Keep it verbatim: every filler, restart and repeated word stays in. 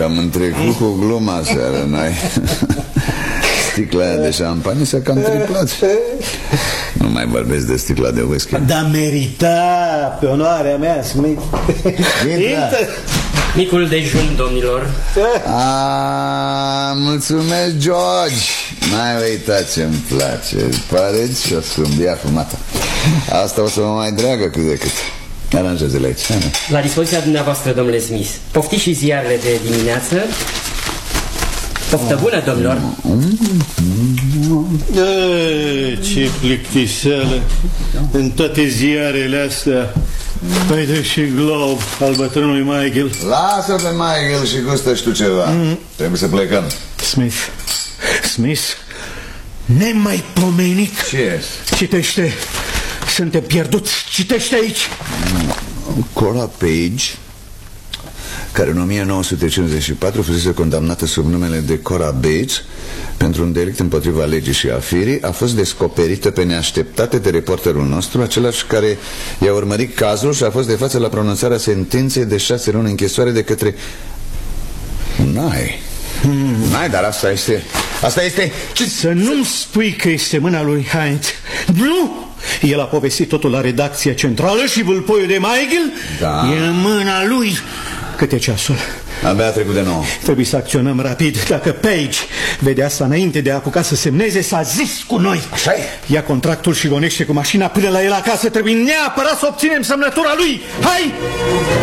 Cam întrecut cu gluma seara, n-ai? Sticla aia de șampanie s-a cam triplat. Nu mai vorbesc de sticla de whisky. Dar merita, pe onoarea mea, Smith. Intră. Micul dejun, domnilor. A, mulțumesc, George. N-ai uitat ce-mi place. Pareți și o scumbia fumată. Asta o să mă mai dragă cât de cât. Aranjează-le aici. La dispoziția dumneavoastră, domnule Smith. Poftiți și ziarele de dimineață. Poftă bună, domnilor. E, ce plictiseală. În toate ziarele astea. Păi dă și glob al bătrânului Michael. Lasă pe Michael și gustă și tu ceva. mm. Trebuie să plecăm. Smith, Smith, nemaipomenit. Ce Citește. Suntem pierduți. Citește aici. Cora Page, care în o mie nouă sute cincizeci și patru fusese condamnată sub numele de Cora Bates pentru un delict împotriva legii și a firii, a fost descoperită pe neașteptate de reporterul nostru, același care i-a urmărit cazul și a fost de față la pronunțarea sentinței de șase luni închisoare de către... N-ai hmm. N-ai, dar asta este... Asta este... Să nu-mi spui că este mâna lui Hines. Nu! El a povestit totul la redacția centrală și vâlpoiul de Michael da. E în mâna lui. Cât e ceasul? Abia a trecut de nouă. Trebuie să acționăm rapid. Dacă Page vede asta înainte de a apuca să semneze, s-a zis cu noi. Așa-i? Ia contractul și gonește cu mașina până la el acasă. Trebuie neapărat să obținem semnătura lui. Hai!